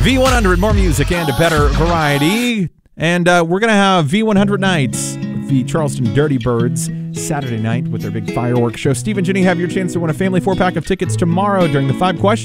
V100, more music and a better variety. And we're going to have V100 nights with the Charleston Dirty Birds Saturday night with their big fireworks show. Steve and Jenny have your chance to win a family 4-pack of tickets tomorrow during the 5 questions.